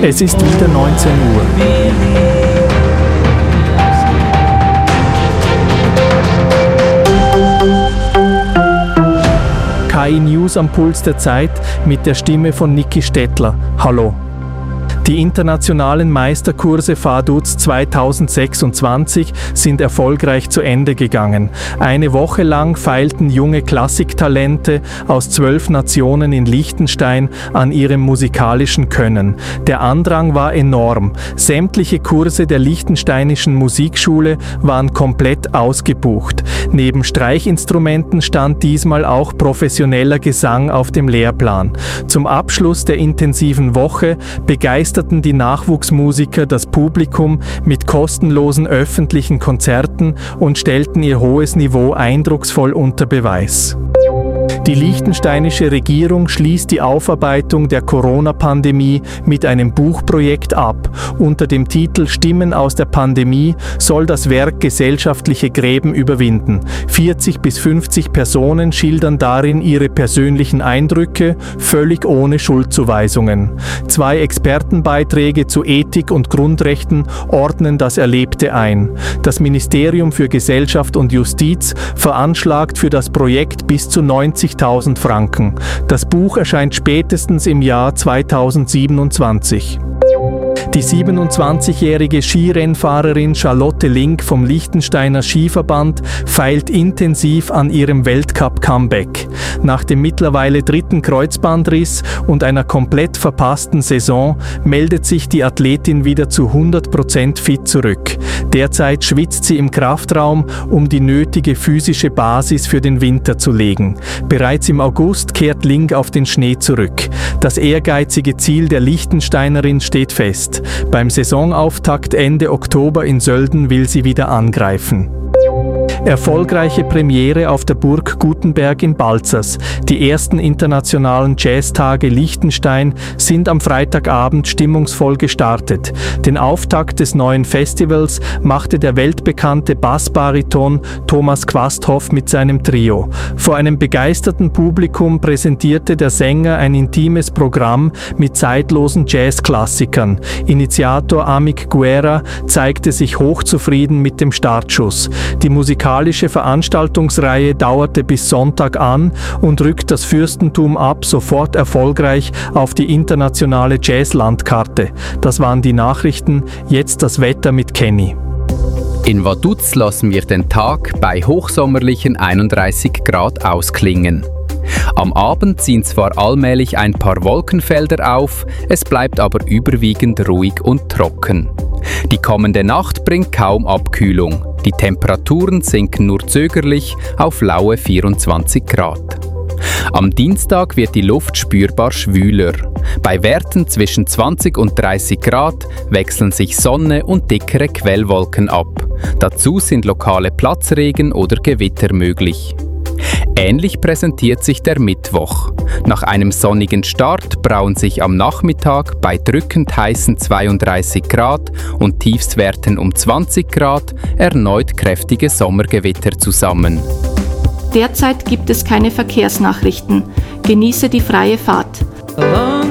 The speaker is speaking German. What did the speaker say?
Es ist wieder 19 Uhr. KI News am Puls der Zeit mit der Stimme von Niki Stettler. Hallo. Die internationalen Meisterkurse Vaduz 2026 sind erfolgreich zu Ende gegangen. Eine Woche lang feilten junge Klassiktalente aus 12 Nationen in Liechtenstein an ihrem musikalischen Können. Der Andrang war enorm. Sämtliche Kurse der liechtensteinischen Musikschule waren komplett ausgebucht. Neben Streichinstrumenten stand diesmal auch professioneller Gesang auf dem Lehrplan. Zum Abschluss der intensiven Woche begeisterten die Nachwuchsmusiker das Publikum mit kostenlosen öffentlichen Konzerten und stellten ihr hohes Niveau eindrucksvoll unter Beweis. Die liechtensteinische Regierung schließt die Aufarbeitung der Corona-Pandemie mit einem Buchprojekt ab. Unter dem Titel Stimmen aus der Pandemie soll das Werk gesellschaftliche Gräben überwinden. 40 bis 50 Personen schildern darin ihre persönlichen Eindrücke, völlig ohne Schuldzuweisungen. 2 Expertenbeiträge zu Ethik und Grundrechten ordnen das Erlebte ein. Das Ministerium für Gesellschaft und Justiz veranschlagt für das Projekt bis zu 90.000 Franken. Das Buch erscheint spätestens im Jahr 2027. Die 27-jährige Skirennfahrerin Charlotte Link vom Liechtensteiner Skiverband feilt intensiv an ihrem Weltcup-Comeback. Nach dem mittlerweile 3. Kreuzbandriss und einer komplett verpassten Saison meldet sich die Athletin wieder zu 100% fit zurück. Derzeit schwitzt sie im Kraftraum, um die nötige physische Basis für den Winter zu legen. Bereits im August kehrt Link auf den Schnee zurück. Das ehrgeizige Ziel der Liechtensteinerin steht fest. Beim Saisonauftakt Ende Oktober in Sölden will sie wieder angreifen. Erfolgreiche Premiere auf der Burg Gutenberg in Balzers. Die ersten internationalen Jazztage Liechtenstein sind am Freitagabend stimmungsvoll gestartet. Den Auftakt des neuen Festivals machte der weltbekannte Bassbariton Thomas Quasthoff mit seinem Trio. Vor einem begeisterten Publikum präsentierte der Sänger ein intimes Programm mit zeitlosen Jazzklassikern. Initiator Amik Guerra zeigte sich hochzufrieden mit dem Startschuss. Die musikalische Veranstaltungsreihe dauerte bis Sonntag an und rückt das Fürstentum ab sofort erfolgreich auf die internationale Jazzlandkarte. Das waren die Nachrichten, jetzt das Wetter mit Kenny. In Vaduz lassen wir den Tag bei hochsommerlichen 31 Grad ausklingen. Am Abend ziehen zwar allmählich ein paar Wolkenfelder auf, es bleibt aber überwiegend ruhig und trocken. Die kommende Nacht bringt kaum Abkühlung. Die Temperaturen sinken nur zögerlich auf laue 24 Grad. Am Dienstag wird die Luft spürbar schwüler. Bei Werten zwischen 20 und 30 Grad wechseln sich Sonne und dickere Quellwolken ab. Dazu sind lokale Platzregen oder Gewitter möglich. Ähnlich präsentiert sich der Mittwoch. Nach einem sonnigen Start brauen sich am Nachmittag bei drückend heißen 32 Grad und Tiefstwerten um 20 Grad erneut kräftige Sommergewitter zusammen. Derzeit gibt es keine Verkehrsnachrichten. Genieße die freie Fahrt.